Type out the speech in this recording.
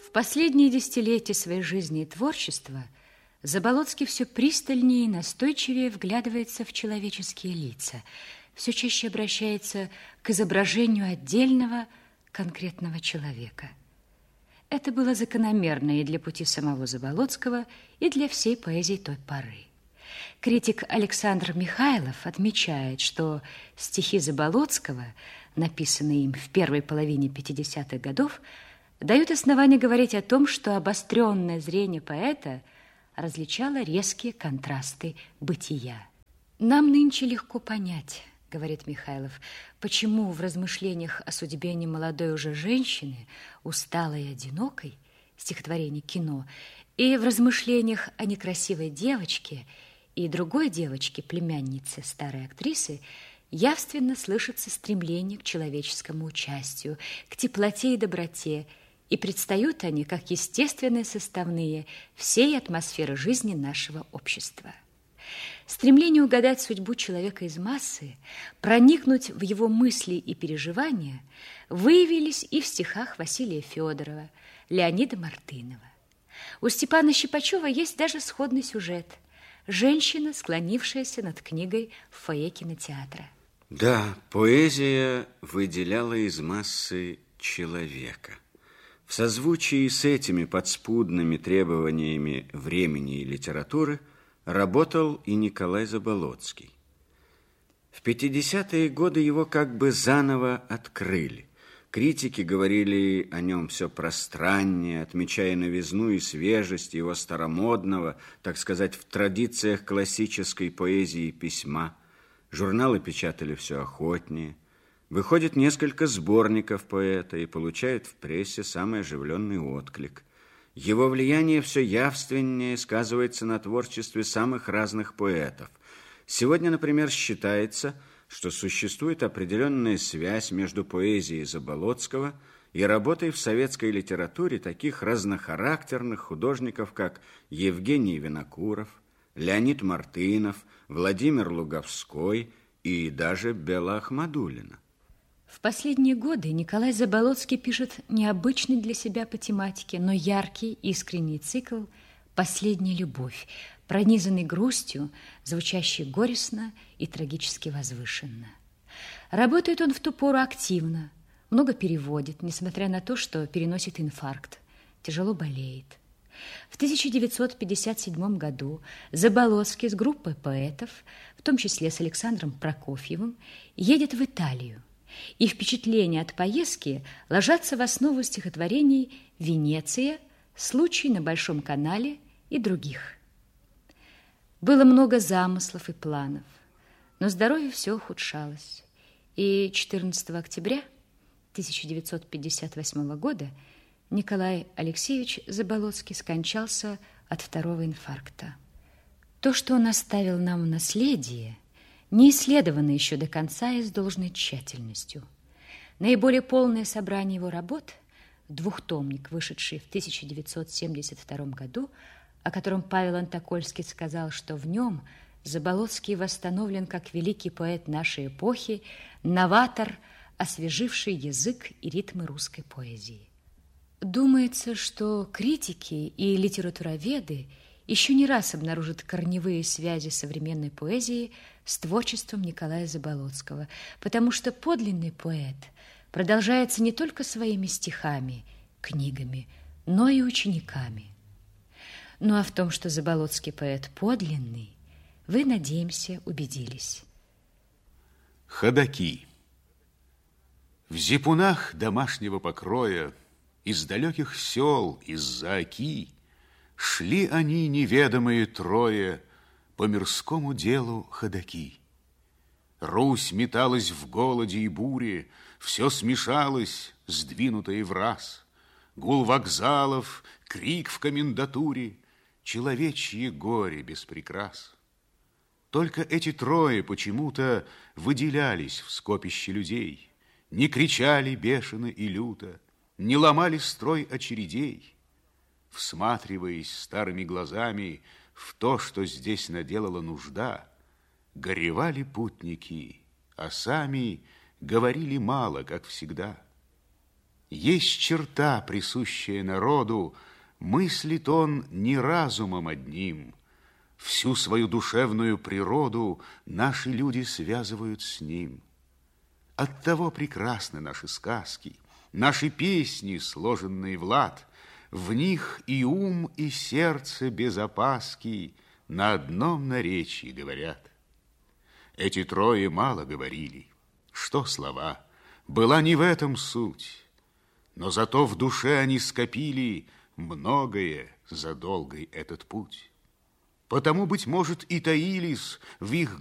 В последние десятилетия своей жизни и творчества Заболоцкий все пристальнее и настойчивее вглядывается в человеческие лица, все чаще обращается к изображению отдельного конкретного человека. Это было закономерно и для пути самого Заболоцкого, и для всей поэзии той поры. Критик Александр Михайлов отмечает, что стихи Заболоцкого, написанные им в первой половине 50-х годов, дают основание говорить о том, что обостренное зрение поэта различало резкие контрасты бытия. «Нам нынче легко понять, — говорит Михайлов, — почему в размышлениях о судьбе немолодой уже женщины, усталой и одинокой, стихотворение «Кино», и в размышлениях о некрасивой девочке и другой девочке, племяннице старой актрисы, явственно слышится стремление к человеческому участию, к теплоте и доброте, и предстают они как естественные составные всей атмосферы жизни нашего общества. Стремление угадать судьбу человека из массы, проникнуть в его мысли и переживания выявились и в стихах Василия Федорова, Леонида Мартынова. У Степана Щипачева есть даже сходный сюжет – женщина, склонившаяся над книгой в фойе кинотеатра. Да, поэзия выделяла из массы человека. В созвучии с этими подспудными требованиями времени и литературы работал и Николай Заболоцкий. В 50-е годы его как бы заново открыли. Критики говорили о нем все пространнее, отмечая новизну и свежесть его старомодного, так сказать, в традициях классической поэзии письма. Журналы печатали все охотнее. Выходит несколько сборников поэта и получает в прессе самый оживленный отклик. Его влияние все явственнее сказывается на творчестве самых разных поэтов. Сегодня, например, считается, что существует определенная связь между поэзией Заболоцкого и работой в советской литературе таких разнохарактерных художников, как Евгений Винокуров, Леонид Мартынов, Владимир Луговской и даже Белла Ахмадуллина. В последние годы Николай Заболоцкий пишет необычный для себя по тематике, но яркий, искренний цикл «Последняя любовь», пронизанный грустью, звучащий горестно и трагически возвышенно. Работает он в ту пору активно, много переводит, несмотря на то, что переносит инфаркт, тяжело болеет. В 1957 году Заболоцкий с группой поэтов, в том числе с Александром Прокофьевым, едет в Италию. И впечатления от поездки ложатся в основу стихотворений «Венеция», «Случай на Большом канале» и других. Было много замыслов и планов, но здоровье все ухудшалось. И 14 октября 1958 года Николай Алексеевич Заболоцкий скончался от второго инфаркта. То, что он оставил нам в наследие, не исследовано еще до конца и с должной тщательностью. Наиболее полное собрание его работ, двухтомник, вышедший в 1972 году, о котором Павел Антокольский сказал, что в нем Заболоцкий восстановлен как великий поэт нашей эпохи, новатор, освеживший язык и ритмы русской поэзии. Думается, что критики и литературоведы еще не раз обнаружат корневые связи современной поэзии с творчеством Николая Заболоцкого, потому что подлинный поэт продолжается не только своими стихами, книгами, но и учениками. Ну а в том, что Заболоцкий поэт подлинный, вы, надеемся, убедились. Ходаки. В зипунах домашнего покроя, из далеких сел, из-за оки, шли они, неведомые трое, по мирскому делу ходаки. Русь металась в голоде и буре, все смешалось, сдвинутое враз. Гул вокзалов, крик в комендатуре, человечье горе без прикрас. Только эти трое почему-то выделялись в скопище людей, не кричали бешено и люто, не ломали строй очередей. Всматриваясь старыми глазами в то, что здесь наделала нужда, горевали путники, а сами говорили мало, как всегда. Есть черта, присущая народу, мыслит он не разумом одним. Всю свою душевную природу наши люди связывают с ним. Оттого прекрасны наши сказки, наши песни, сложенные в лад. В них и ум, и сердце без опаски на одном наречии говорят. Эти трое мало говорили, что слова, была не в этом суть, но зато в душе они скопили многое за долгий этот путь. Потому, быть может, и таились в их